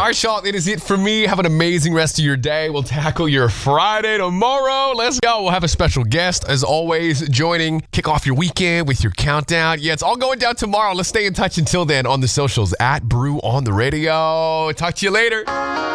Marshall, it is it for me. Have an amazing rest of your day. We'll tackle your Friday tomorrow. Let's go. We'll have a special guest, as always, joining. Kick off your weekend with your countdown. Yeah, it's all going down tomorrow. Let's stay in touch until then on the socials at Brew on the Radio. Talk to you later.